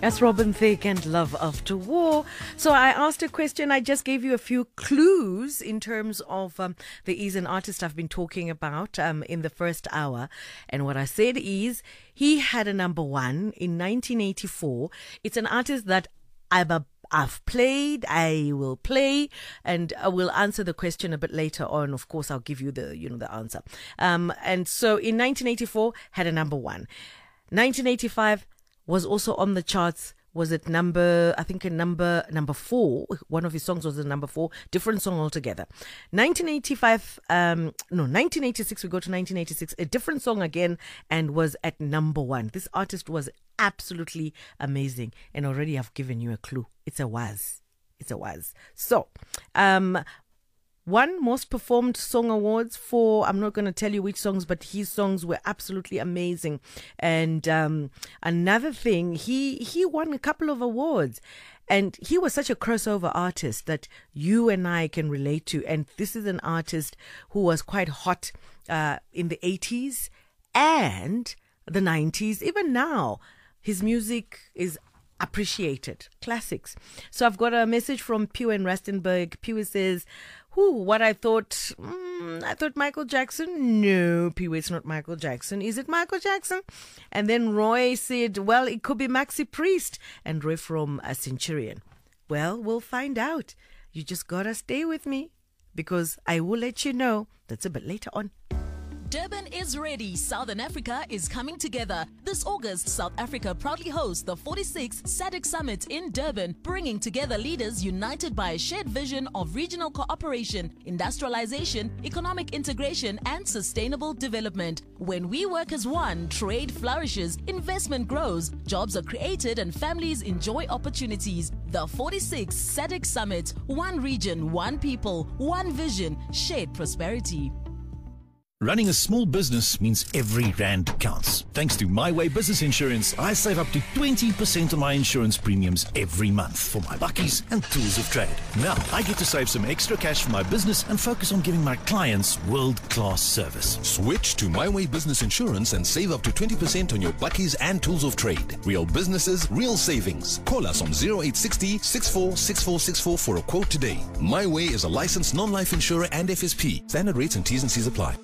That's Robin Thicke and Love After War. So I asked a question. I just gave you a few clues in terms of he's an artist I've been talking about in the first hour. And what I said is he had a number one in 1984. It's an artist that I've played, I will play, and I will answer the question a bit later on. Of course, I'll give you the answer. And so in 1984 had a number one. 1985 was also on the charts. Was it number 4? One of his songs was a number 4, different song altogether. 1986, we go to 1986, a different song again, and was at number 1. This artist was absolutely amazing, and already I've given you a clue. It's a was. So, won Most Performed Song Awards for, I'm not going to tell you which songs, but his songs were absolutely amazing. And another thing, he won a couple of awards. And he was such a crossover artist that you and I can relate to. And this is an artist who was quite hot in the 80s and the 90s. Even now, his music is appreciated. Classics. So I've got a message from Pew in Rustenburg. Pew says, what I thought Michael Jackson. No, Pew, it's not Michael Jackson. Is it Michael Jackson? And then Roy said, well, it could be Maxi Priest. And Roy from a Centurion. Well, we'll find out. You just gotta stay with me because I will let you know. That's a bit later on. Durban is ready. Southern Africa is coming together. This August, South Africa proudly hosts the 46th SADC Summit in Durban, bringing together leaders united by a shared vision of regional cooperation, industrialization, economic integration, and sustainable development. When we work as one, trade flourishes, investment grows, jobs are created, and families enjoy opportunities. The 46th SADC Summit. One region, one people, one vision, shared prosperity. Running a small business means every rand counts. Thanks to My Way Business Insurance, I save up to 20% of my insurance premiums every month for my bakkies and tools of trade. Now, I get to save some extra cash for my business and focus on giving my clients world-class service. Switch to My Way Business Insurance and save up to 20% on your bakkies and tools of trade. Real businesses, real savings. Call us on 0860 646464 for a quote today. My Way is a licensed non-life insurer and FSP. Standard rates and T's and C's apply.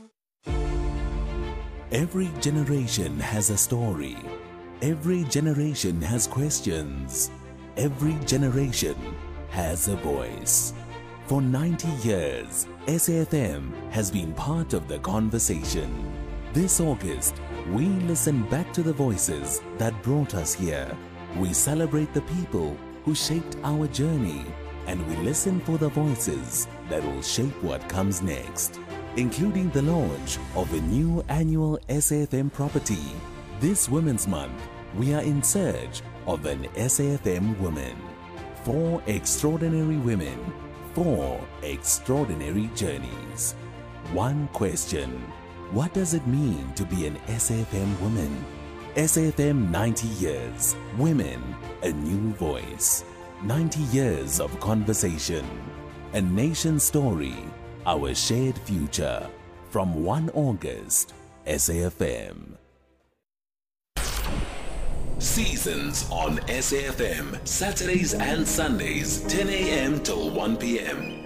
Every generation has a story. Every generation has questions. Every generation has a voice. For 90 years, SAFM has been part of the conversation. This August, we listen back to the voices that brought us here. We celebrate the people who shaped our journey, and we listen for the voices that will shape what comes next, including the launch of a new annual SAFM property. This Women's Month, we are in search of an SAFM woman. 4 extraordinary women, 4 extraordinary journeys. One question: what does it mean to be an SAFM woman? SAFM 90 years, women, a new voice. 90 years of conversation, a nation story, our shared future. From 1 August, SAFM. Seasons on SAFM, Saturdays and Sundays, 10 a.m. till 1 p.m.